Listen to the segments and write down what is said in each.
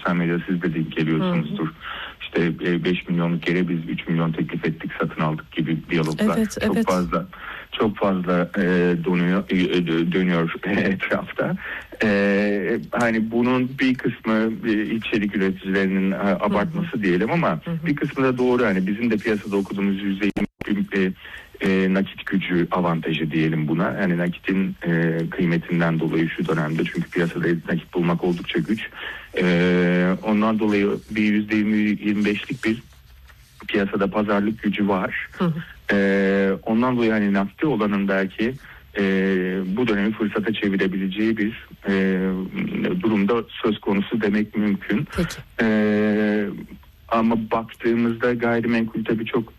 sosyal medyada siz de denk geliyorsunuzdur. İşte 5 milyonluk yere biz 3 milyon teklif ettik, satın aldık gibi diyaloglar. Çok fazla dönüyor etrafta. Hani bunun bir kısmı içerik üreticilerinin abartması diyelim ama bir kısmı da doğru. Hani bizim de piyasada okuduğumuz %20 nakit gücü avantajı diyelim buna. Yani nakitin kıymetinden dolayı şu dönemde, çünkü piyasada nakit bulmak oldukça güç. Ondan dolayı bir %20-25'lik bir piyasada pazarlık gücü var. Ondan dolayı hani nakdi olanın belki bu dönemi fırsata çevirebileceği bir durumda söz konusu demek mümkün. Ama baktığımızda gayrimenkul tabii çok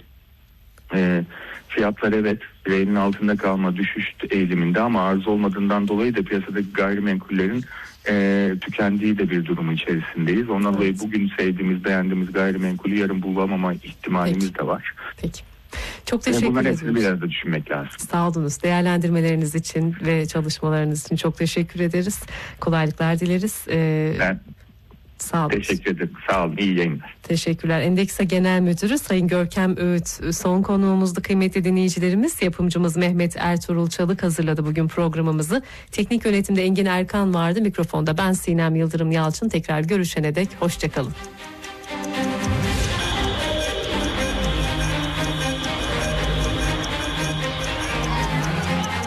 fiyatlar evet reynin altında kalma, düşüş eğiliminde, ama arz olmadığından dolayı da piyasadaki gayrimenkullerin tükendiği de bir durum içerisindeyiz. Ondan dolayı bugün sevdiğimiz, beğendiğimiz gayrimenkulü yarın bulamama ihtimalimiz de var. Peki. Çok teşekkür ederim. Bunların hepsini biraz da düşünmek lazım. Sağ olunuz. Değerlendirmeleriniz için ve çalışmalarınız için çok teşekkür ederiz. Kolaylıklar dileriz. Ben sağ olun. Teşekkür ederim. Sağ olun. İyi yayınlar. Teşekkürler. Endeksa Genel Müdürü Sayın Görkem Öğüt son konuğumuzdu kıymetli dinleyicilerimiz. Yapımcımız Mehmet Ertuğrul Çalık hazırladı bugün programımızı. Teknik yönetimde Engin Erkan vardı. Mikrofonda ben Sinem Yıldırım Yalçın. Tekrar görüşene dek hoşça kalın.